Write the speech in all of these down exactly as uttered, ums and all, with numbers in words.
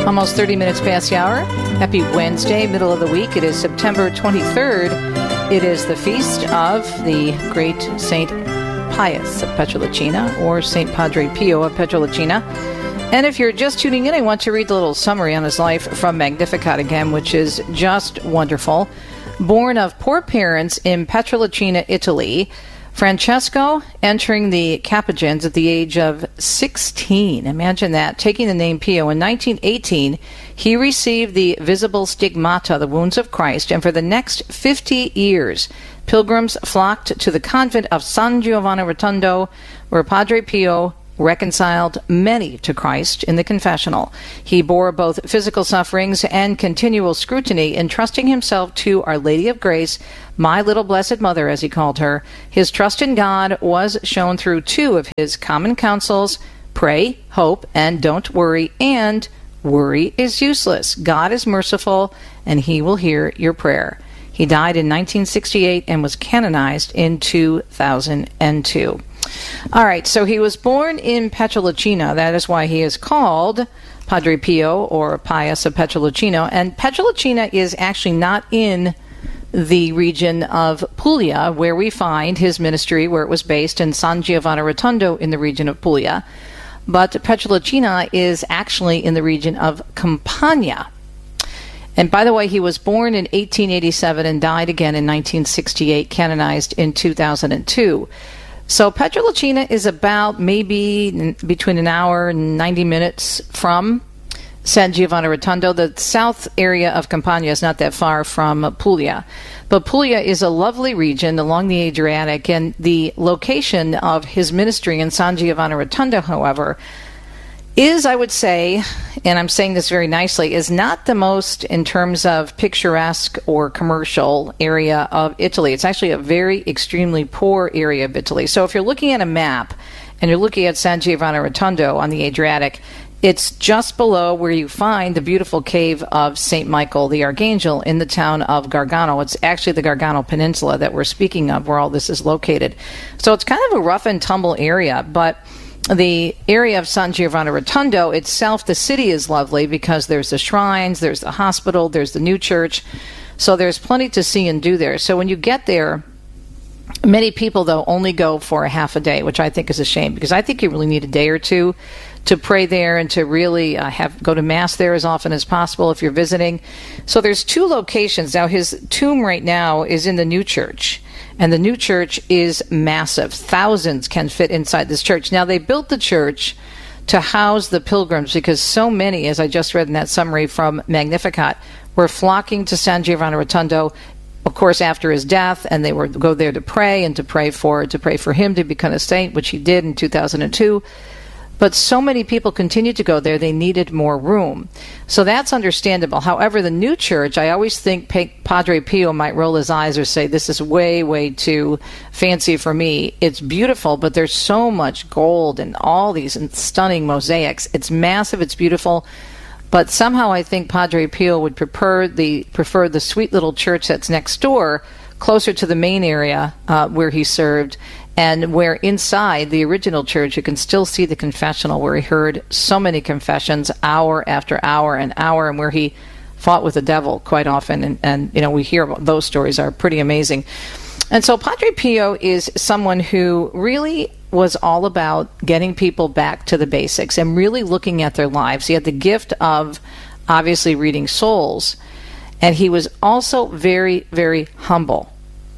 Almost thirty minutes past the hour. Happy Wednesday, middle of the week. It is September twenty-third. It is the feast of the great Saint Pius of Pietrelcina, or Saint Padre Pio of Pietrelcina. And if you're just tuning in, I want to read the little summary on his life from Magnificat again, which is just wonderful. Born of poor parents in Pietrelcina, Italy, Francesco entering the Capuchins at the age of sixteen. Imagine that, taking the name Pio. In nineteen eighteen, he received the visible stigmata, the wounds of Christ, and for the next fifty years, pilgrims flocked to the convent of San Giovanni Rotondo, where Padre Pio reconciled many to Christ in the confessional. He bore both physical sufferings and continual scrutiny, entrusting himself to Our Lady of Grace, my little blessed mother, as he called her. His trust in God was shown through two of his common counsels: pray, hope, and don't worry, and worry is useless. God is merciful, and he will hear your prayer. He died in nineteen sixty-eight and was canonized in two thousand two. All right, so he was born in Pietrelcina. That is why he is called Padre Pio, or Pius of Pietrelcina. And Pietrelcina is actually not in the region of Puglia, where we find his ministry, where it was based in San Giovanni Rotondo in the region of Puglia. But Pietrelcina is actually in the region of Campania. And by the way, he was born in eighteen eighty-seven and died again in nineteen sixty-eight, canonized in two thousand two. So Pietrelcina is about maybe between an hour and ninety minutes from San Giovanni Rotondo. The south area of Campania is not that far from Puglia. But Puglia is a lovely region along the Adriatic, and the location of his ministry in San Giovanni Rotondo, however, is, I would say, and I'm saying this very nicely, is not the most, in terms of picturesque or commercial area of Italy. It's actually a very extremely poor area of Italy. So if you're looking at a map and you're looking at San Giovanni Rotondo on the Adriatic, it's just below where you find the beautiful cave of Saint Michael the Archangel in the town of Gargano. It's actually the Gargano Peninsula that we're speaking of, where all this is located. So it's kind of a rough and tumble area, but the area of San Giovanni Rotondo itself, the city is lovely because there's the shrines, there's the hospital, there's the new church. So there's plenty to see and do there. So when you get there, many people, though, only go for a half a day, which I think is a shame, because I think you really need a day or two to pray there and to really uh, have go to Mass there as often as possible if you're visiting. So there's two locations. Now, his tomb right now is in the new church. And the new church is massive. Thousands can fit inside this church. Now, they built the church to house the pilgrims because so many, as I just read in that summary from Magnificat, were flocking to San Giovanni Rotondo, of course, after his death, and they would go there to pray and to pray for to pray for him to become a saint, which he did in two thousand two. But so many people continued to go there, they needed more room. So that's understandable. However, the new church, I always think Padre Pio might roll his eyes or say, this is way, way too fancy for me. It's beautiful, but there's so much gold and all these stunning mosaics. It's massive, it's beautiful. But somehow I think Padre Pio would prefer the prefer the sweet little church that's next door, closer to the main area uh, where he served, and where inside the original church you can still see the confessional, where he heard so many confessions hour after hour and hour, and where he fought with the devil quite often. And, and you know, we hear about those stories are pretty amazing. And so Padre Pio is someone who really was all about getting people back to the basics and really looking at their lives. He had the gift of obviously reading souls, and he was also very, very humble.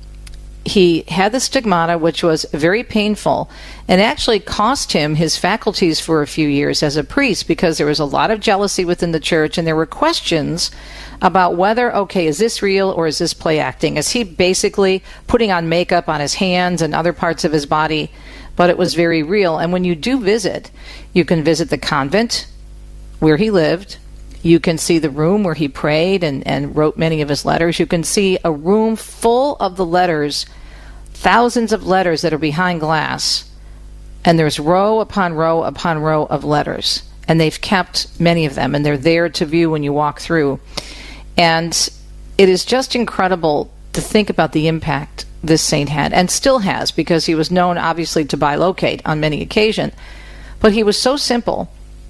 He had the stigmata, which was very painful, and actually cost him his faculties for a few years as a priest, because there was a lot of jealousy within the church, and there were questions about whether, okay, is this real or is this play acting? Is he basically putting on makeup on his hands and other parts of his body? But it was very real. And when you do visit, you can visit the convent where he lived. You can see the room where he prayed and, and wrote many of his letters. You can see a room full of the letters, thousands of letters that are behind glass. And there's row upon row upon row of letters. And they've kept many of them, and they're there to view when you walk through. And it is just incredible to think about the impact this saint had, and still has, because he was known, obviously, to bilocate on many occasions. But he was so simple,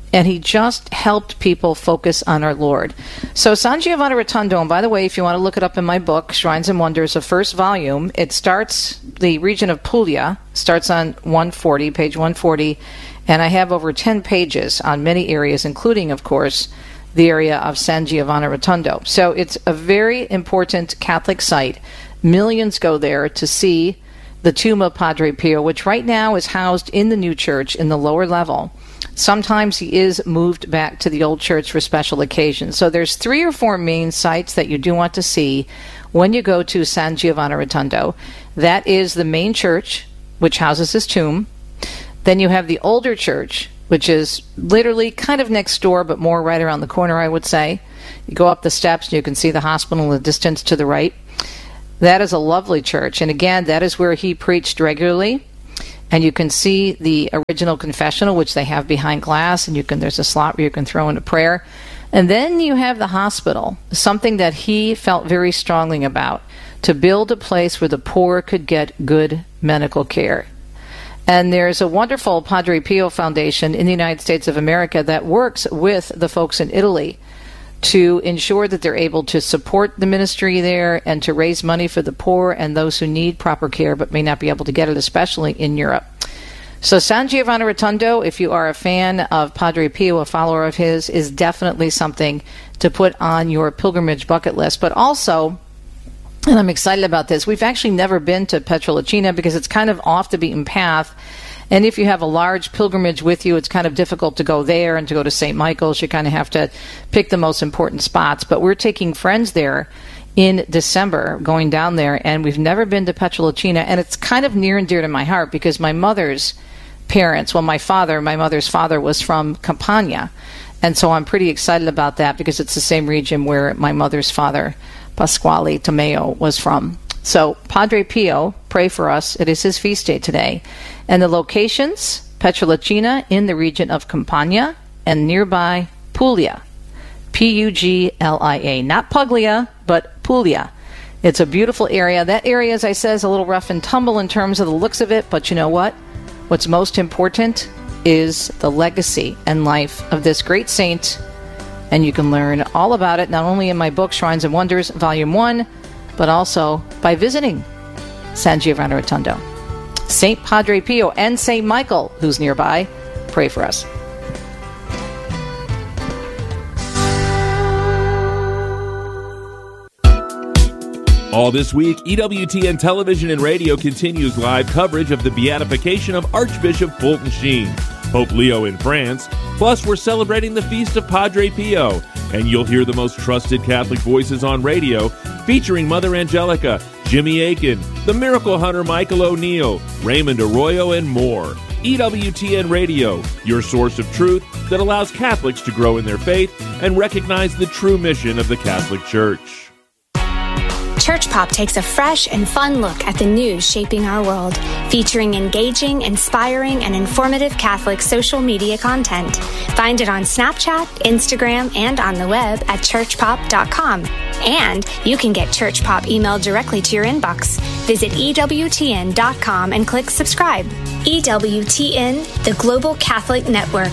and he just helped people focus on our Lord. So San Giovanni Rotondo, and by the way, if you want to look it up in my book, Shrines and Wonders, the first volume, it starts, the region of Puglia, starts on one forty, page one forty, and I have over ten pages on many areas, including, of course, the area of San Giovanni Rotondo. So it's a very important Catholic site. Millions go there to see the tomb of Padre Pio, which right now is housed in the new church in the lower level. Sometimes he is moved back to the old church for special occasions. So there's three or four main sites that you do want to see when you go to San Giovanni Rotondo. That is the main church, which houses his tomb. Then you have the older church, which is literally kind of next door, but more right around the corner, I would say. You go up the steps and you can see the hospital in the distance to the right. That is a lovely church. And again, that is where he preached regularly. And you can see the original confessional, which they have behind glass, and you can there's a slot where you can throw in a prayer. And then you have the hospital, something that he felt very strongly about, to build a place where the poor could get good medical care. And there's a wonderful Padre Pio Foundation in the United States of America that works with the folks in Italy to ensure that they're able to support the ministry there and to raise money for the poor and those who need proper care but may not be able to get it, especially in Europe. So San Giovanni Rotondo, if you are a fan of Padre Pio, a follower of his, is definitely something to put on your pilgrimage bucket list. But also, and I'm excited about this, we've actually never been to Pietrelcina because it's kind of off the beaten path. And if you have a large pilgrimage with you, it's kind of difficult to go there and to go to Saint Michael's. You kind of have to pick the most important spots. But we're taking friends there in December, going down there, and we've never been to Pietrelcina. And it's kind of near and dear to my heart because my mother's parents, well, my father, my mother's father was from Campania. And so I'm pretty excited about that because it's the same region where my mother's father, Pasquale Tomeo, was from. So Padre Pio, pray for us. It is his feast day today. And the locations, Pietrelcina in the region of Campania and nearby Puglia, P U G L I A. Not Puglia, but Puglia. It's a beautiful area. That area, as I said, is a little rough and tumble in terms of the looks of it, but you know what? What's most important is the legacy and life of this great saint, and you can learn all about it not only in my book, Shrines and Wonders, Volume one, but also by visiting San Giovanni Rotondo. Saint Padre Pio and Saint Michael, who's nearby, pray for us. All this week, E W T N Television and Radio continues live coverage of the beatification of Archbishop Fulton Sheen, Pope Leo in France. Plus, we're celebrating the feast of Padre Pio, and you'll hear the most trusted Catholic voices on radio, featuring Mother Angelica, Jimmy Akin, the Miracle Hunter Michael O'Neill, Raymond Arroyo, and more. E W T N Radio, your source of truth that allows Catholics to grow in their faith and recognize the true mission of the Catholic Church. Church Pop takes a fresh and fun look at the news shaping our world, featuring engaging, inspiring, and informative Catholic social media content. Find it on Snapchat, Instagram, and on the web at church pop dot com. And you can get Church Pop emailed directly to your inbox. Visit E W T N dot com and click subscribe. E W T N, the Global Catholic Network.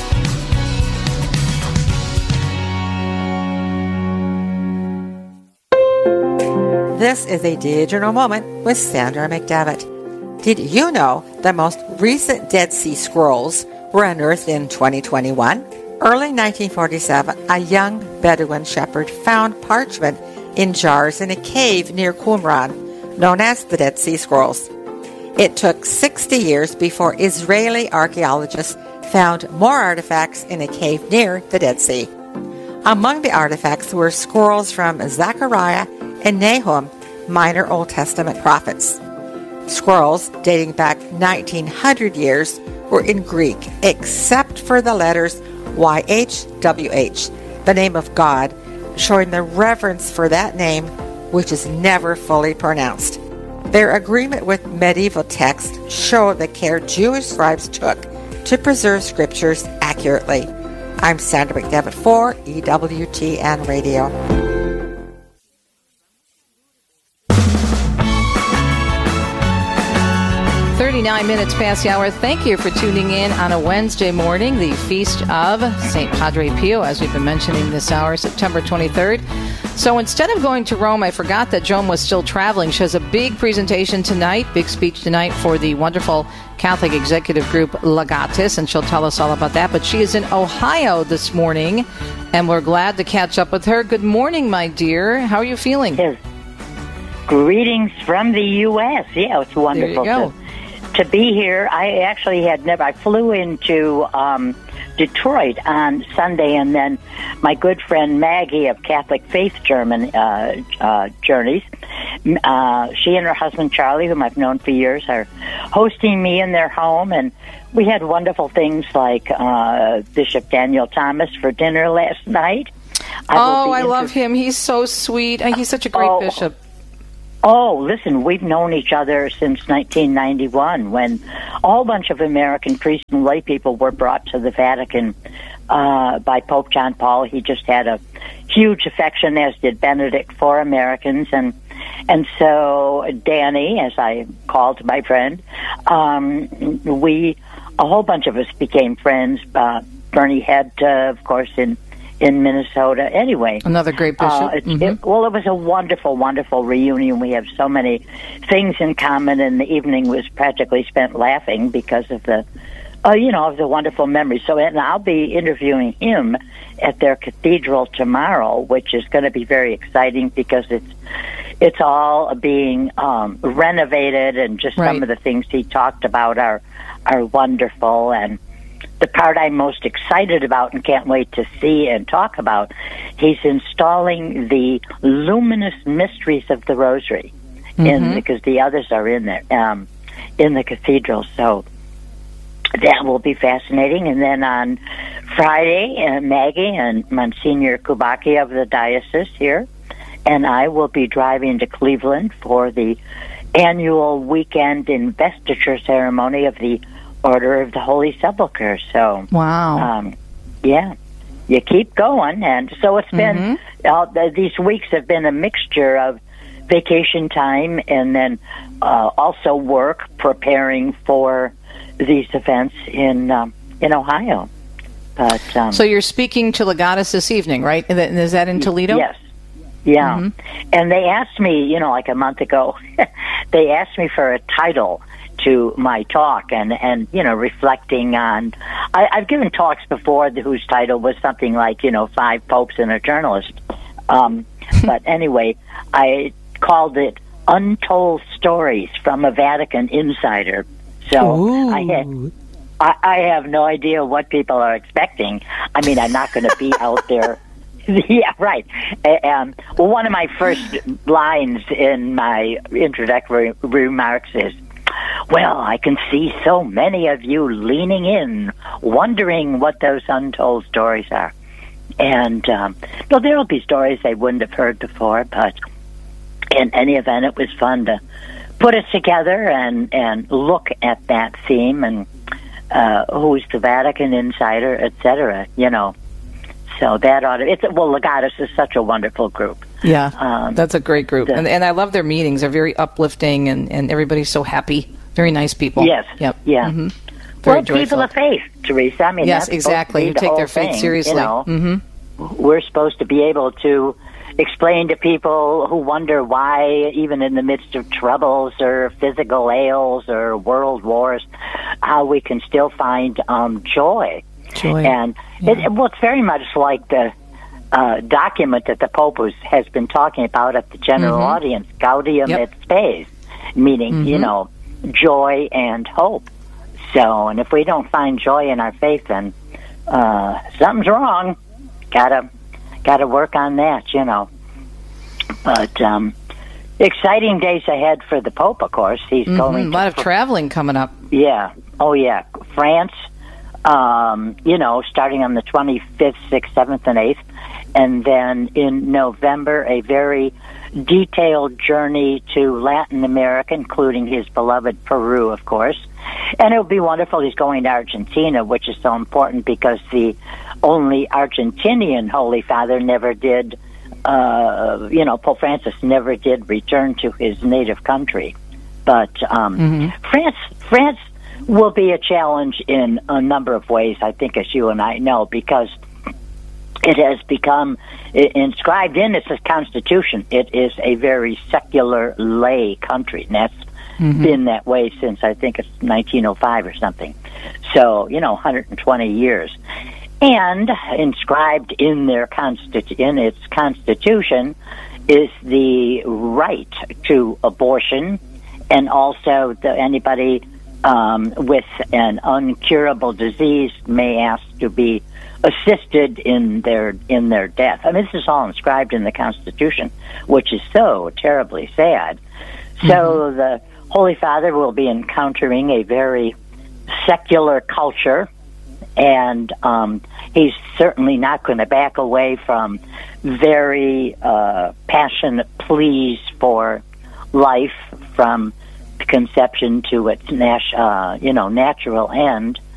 This is a Digital Moment with Sandra McDevitt. Did you know the most recent Dead Sea Scrolls were unearthed in twenty twenty-one? Early nineteen forty-seven, a young Bedouin shepherd found parchment in jars in a cave near Qumran, known as the Dead Sea Scrolls. It took sixty years before Israeli archaeologists found more artifacts in a cave near the Dead Sea. Among the artifacts were scrolls from Zechariah and Nahum, minor Old Testament prophets. Scrolls dating back nineteen hundred years were in Greek, except for the letters Y H W H, the name of God, showing the reverence for that name, which is never fully pronounced. Their agreement with medieval texts show the care Jewish scribes took to preserve scriptures accurately. I'm Sandra McDevitt for E W T N Radio. thirty-nine minutes past the hour. Thank you for tuning in on a Wednesday morning, the feast of Saint Padre Pio, as we've been mentioning this hour, September twenty-third. So instead of going to Rome, I forgot that Joan was still traveling. She has a big presentation tonight, big speech tonight for the wonderful Catholic executive group Legatus, and she'll tell us all about that. But she is in Ohio this morning, and we're glad to catch up with her. Good morning, my dear. How are you feeling? Yes. Greetings from the U S Yeah, it's wonderful to, to be here. I actually had never, I flew into um, Detroit on Sunday, and then my good friend Maggie of Catholic Faith German uh, uh, Journeys, uh, she and her husband Charlie, whom I've known for years, are hosting me in their home, and we had wonderful things like uh, Bishop Daniel Thomas for dinner last night. I oh, I inter- love him. He's so sweet. He's such a great oh, bishop. Oh, listen, we've known each other since nineteen ninety-one, when a whole bunch of American priests and lay people were brought to the Vatican uh, by Pope John Paul. He just had a huge affection, as did Benedict, for Americans. And and so Danny, as I called my friend, um, we, a whole bunch of us became friends. Uh, Bernie Head, uh, of course, in in Minnesota. Anyway, another great bishop. Uh, it, mm-hmm. it, well, it was a wonderful, wonderful reunion. We have so many things in common, and the evening was practically spent laughing because of the, uh, you know, of the wonderful memories. So, and I'll be interviewing him at their cathedral tomorrow, which is going to be very exciting because it's it's all being um, renovated, and just right. some of the things he talked about are are wonderful. And the part I'm most excited about and can't wait to see and talk about, he's installing the luminous mysteries of the Rosary, mm-hmm. in because the others are in there um, in the cathedral. So that will be fascinating. And then on Friday, uh, Maggie and Monsignor Kubaki of the diocese here, and I will be driving to Cleveland for the annual weekend investiture ceremony of the Order of the Holy Sepulchre. So, wow. Um, yeah, you keep going. And so it's been, mm-hmm. uh, these weeks have been a mixture of vacation time and then uh, also work preparing for these events in um, in Ohio. But um, so you're speaking to Legatus this evening, right? And is that in Toledo? Yes. Yeah. Mm-hmm. And they asked me, you know, like a month ago, they asked me for a title to my talk, and, and you know, reflecting on, I, I've given talks before whose title was something like, you know, Five Popes and a Journalist. Um, but anyway, I called it Untold Stories from a Vatican Insider. So I, had, I, I have no idea what people are expecting. I mean, I'm not going to be out there. Yeah, right. Um, well, one of my first lines in my introductory remarks is, well, I can see so many of you leaning in, wondering what those untold stories are. And, um, well, there will be stories they wouldn't have heard before, but in any event, it was fun to put it together and, and look at that theme and uh, who's the Vatican Insider, et cetera, you know. So that ought to, it's, well, Legatus is such a wonderful group. Yeah, um, that's a great group. The, and, and I love their meetings. They're very uplifting, and, and everybody's so happy. Very nice people. Yes. Yep. Yeah. Mm-hmm. Well, joyful. People of faith, Teresa. I mean, yes, that's exactly. Who the take their faith thing, seriously. You know? Mm-hmm. We're supposed to be able to explain to people who wonder why, even in the midst of troubles or physical ails or world wars, how we can still find um, joy. Joy. And yeah. it, well, it's very much like the uh, document that the Pope was, has been talking about at the general mm-hmm. audience, Gaudium yep. et Spes, meaning, mm-hmm. you know, joy and hope. So, and if we don't find joy in our faith, then uh, something's wrong. Gotta, gotta work on that, you know. But um, exciting days ahead for the Pope, of course. He's mm-hmm. going a lot to, of traveling coming up. Yeah. Oh, yeah. France. Um, you know, starting on the twenty-fifth, sixth, seventh, and eighth. And then in November, a very detailed journey to Latin America, including his beloved Peru, of course. And it'll be wonderful. He's going to Argentina, which is so important because the only Argentinian Holy Father never did, uh, you know, Pope Francis never did return to his native country. But um, mm-hmm. France France will be a challenge in a number of ways, I think, as you and I know, because it has become inscribed in its constitution. It is a very secular lay country, and that's mm-hmm. been that way since, I think, it's nineteen oh five or something. So, you know, one hundred twenty years. And inscribed in their constitu- in its constitution is the right to abortion, and also the, anybody um, with an uncurable disease may ask to be assisted in their in their death. I mean, this is all inscribed in the Constitution, which is so terribly sad. Mm-hmm. So the Holy Father will be encountering a very secular culture, and um, he's certainly not going to back away from very uh, passionate pleas for life from conception to its nat- uh, you know natural end.